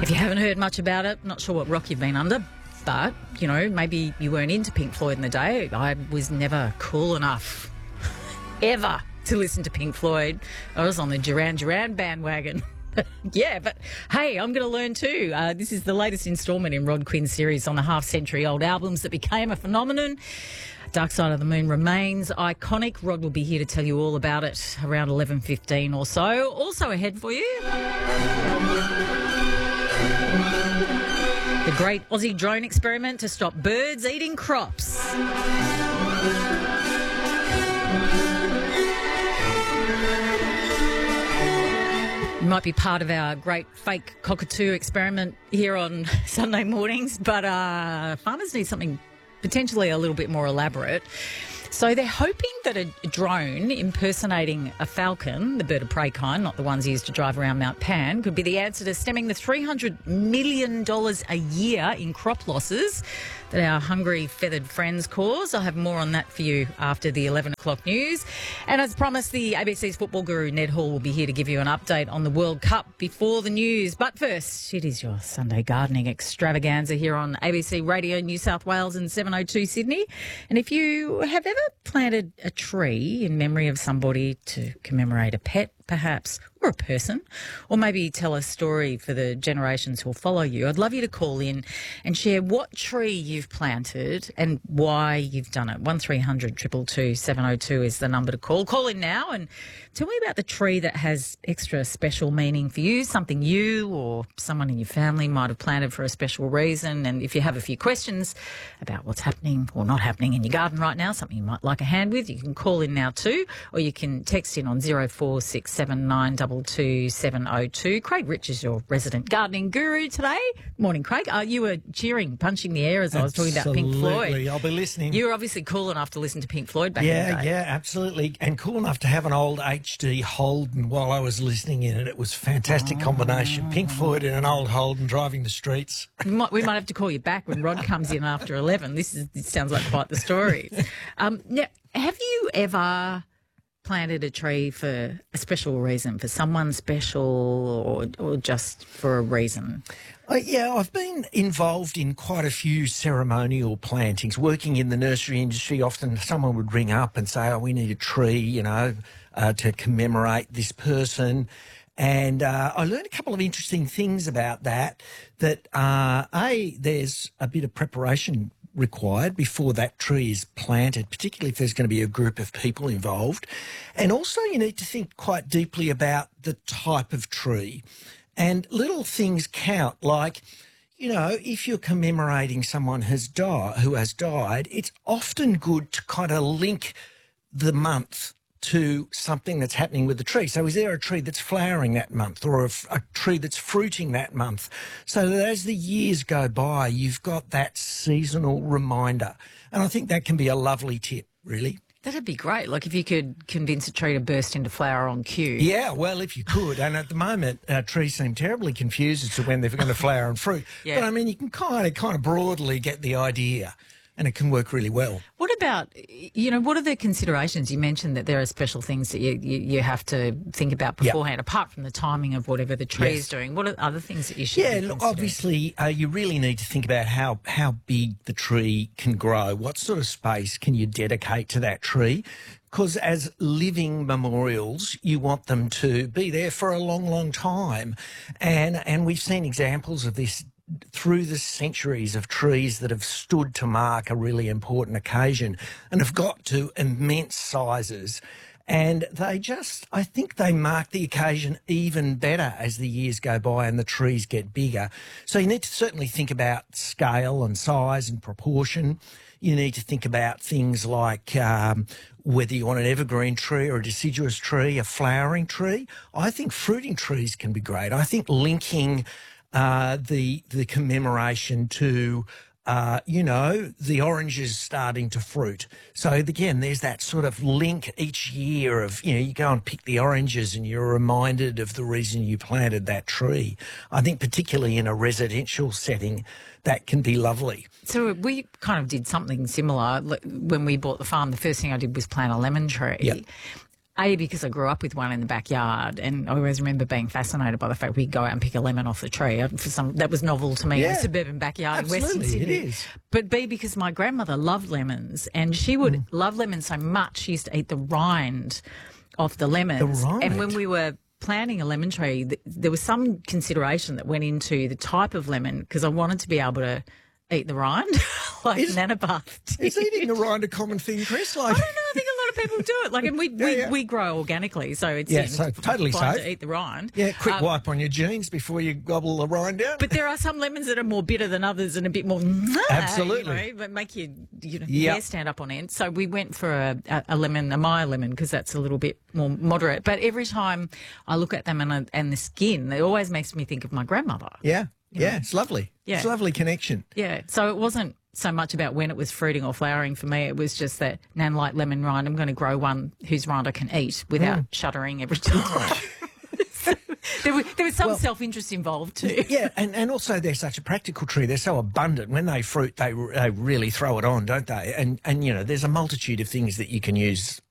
If you haven't heard much about it, not sure what rock you've been under, but, you know, maybe you weren't into Pink Floyd in the day. I was never cool enough, ever, to listen to Pink Floyd. I was on the Duran Duran bandwagon. Yeah, but hey, I'm going to learn too. This is the latest instalment in Rod Quinn's series on the half-century-old albums that became a phenomenon. Dark Side of the Moon remains iconic. Rod will be here to tell you all about it around 11:15 or so. Also ahead for you, the great Aussie drone experiment to stop birds eating crops. You might be part of our great fake cockatoo experiment here on Sunday mornings, but farmers need something potentially a little bit more elaborate. So they're hoping that a drone impersonating a falcon, the bird of prey kind, not the ones used to drive around Mount Pan, could be the answer to stemming the $300 million a year in crop losses that our hungry feathered friends cause. I'll have more on that for you after the 11 o'clock news. And as promised, the ABC's football guru Ned Hall will be here to give you an update on the World Cup before the news. But first, it is your Sunday gardening extravaganza here on ABC Radio New South Wales and 702 Sydney. And if you have ever planted a tree in memory of somebody to commemorate a pet, perhaps, or a person, or maybe tell a story for the generations who'll follow you, I'd love you to call in and share what tree you've planted and why you've done it. 1300 222 702 is the number to call. Call in now and tell me about the tree that has extra special meaning for you, something you or someone in your family might have planted for a special reason. And if you have a few questions about what's happening or not happening in your garden right now, something you might like a hand with, you can call in now too, or you can text in on 0467922702. Craig Rich is your resident gardening guru today. Morning, Craig. You were cheering, punching the air as I was talking about Pink Floyd. Absolutely, I'll be listening. You were obviously cool enough to listen to Pink Floyd back in the day. Yeah, absolutely. And cool enough to have an old HD Holden while I was listening in it. It was a fantastic combination. Pink Floyd and an old Holden driving the streets. We might have to call you back when Rod comes in after 11. This sounds like quite the story. Now, have you ever planted a tree for a special reason, for someone special, or just for a reason? Yeah, I've been involved in quite a few ceremonial plantings. Working in the nursery industry, often someone would ring up and say, we need a tree, to commemorate this person. And I learned a couple of interesting things about that, there's a bit of preparation required before that tree is planted, particularly if there's going to be a group of people involved. And also you need to think quite deeply about the type of tree. And little things count, like, if you're commemorating someone who has died, it's often good to kind of link the month to something that's happening with the tree. So is there a tree that's flowering that month, or a tree that's fruiting that month? So that as the years go by, you've got that seasonal reminder. And I think that can be a lovely tip, really. That'd be great. Like if you could convince a tree to burst into flower on cue. Yeah, well, if you could. And at the moment, trees seem terribly confused as to when they're going to flower and fruit. Yeah. But, you can kind of broadly get the idea. And it can work really well. What about, what are the considerations? You mentioned that there are special things that you have to think about beforehand, apart from the timing of whatever the tree is doing. What are other things that you should be considering? Obviously, you really need to think about how big the tree can grow. What sort of space can you dedicate to that tree? Because as living memorials, you want them to be there for a long, long time. And we've seen examples of this through the centuries, of trees that have stood to mark a really important occasion and have got to immense sizes. And I think they mark the occasion even better as the years go by and the trees get bigger. So you need to certainly think about scale and size and proportion. You need to think about things like whether you want an evergreen tree or a deciduous tree, a flowering tree. I think fruiting trees can be great. I think linking the commemoration to, the oranges starting to fruit. So again, there's that sort of link each year of, you go and pick the oranges and you're reminded of the reason you planted that tree. I think particularly in a residential setting, that can be lovely. So we kind of did something similar. When we bought the farm, the first thing I did was plant a lemon tree. Yep. Because I grew up with one in the backyard, and I always remember being fascinated by the fact we'd go out and pick a lemon off the tree. That was novel to me in a suburban backyard in Western Sydney. It is. But B, because my grandmother loved lemons, and she would love lemons so much, she used to eat the rind off the lemons. The rind. And when we were planting a lemon tree, there was some consideration that went into the type of lemon, because I wanted to be able to eat the rind, like Nana Buff. Is eating the rind a common thing, Chris? I don't know. I think a lot of people do it. Like, and we grow organically, so it's so totally fine safe to eat the rind. Yeah, quick wipe on your jeans before you gobble the rind down. But there are some lemons that are more bitter than others and a bit more absolutely, but make your hair stand up on end. So we went for a lemon, a Maya lemon, because that's a little bit more moderate. But every time I look at them and the skin, it always makes me think of my grandmother. Yeah. Yeah, it's lovely. Yeah. It's a lovely connection. Yeah. So it wasn't so much about when it was fruiting or flowering for me. It was just that Nan liked lemon rind. I'm going to grow one whose rind I can eat without shuddering every time. There was some self-interest involved too. Yeah, and also they're such a practical tree. They're so abundant. When they fruit, they really throw it on, don't they? And there's a multitude of things that you can use